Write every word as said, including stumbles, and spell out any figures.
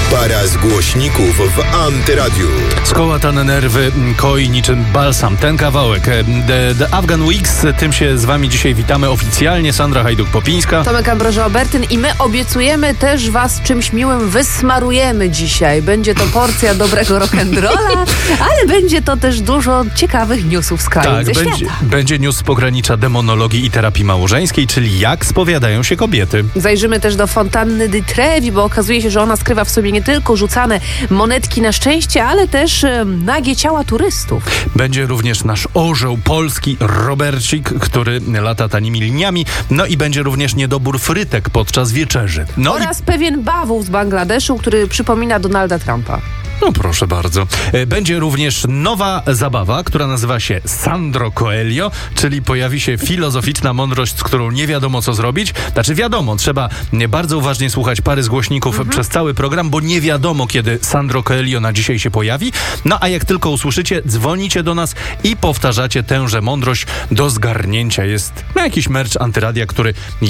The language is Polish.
Para z głośników w Antyradiu. Skołatane nerwy koi niczym balsam. Ten kawałek, The, The Afghan Weeks, tym się z wami dzisiaj witamy oficjalnie. Sandra Hajduk-Popińska. Tomek Ambroży-Obertyn i my obiecujemy też was czymś miłym wysmarujemy dzisiaj. Będzie to porcja dobrego rock'n'rolla, ale będzie to też dużo ciekawych newsów z kraju Tak, ze będzie, świata. będzie news z pogranicza demonologii i terapii małżeńskiej, czyli jak spowiadają się kobiety. Zajrzymy też do fontanny di Trevi, bo okazuje się, że ona skrywa w sobie nie tylko rzucane monetki na szczęście, ale też e, nagie ciała turystów. Będzie również nasz orzeł polski, Robercik, który lata tanimi liniami. No i będzie również niedobór frytek podczas wieczerzy. No Oraz i... pewien bawów z Bangladeszu, który przypomina Donalda Trumpa. No proszę bardzo. Będzie również nowa zabawa, która nazywa się Sandro Coelho, czyli pojawi się filozoficzna mądrość, z którą nie wiadomo co zrobić. Znaczy wiadomo, trzeba bardzo uważnie słuchać pary z głośników mhm. przez cały program, bo nie wiadomo kiedy Sandro Coelho na dzisiaj się pojawi. No a jak tylko usłyszycie, dzwonicie do nas i powtarzacie tęże mądrość do zgarnięcia. Jest no, jakiś merch Antyradia, który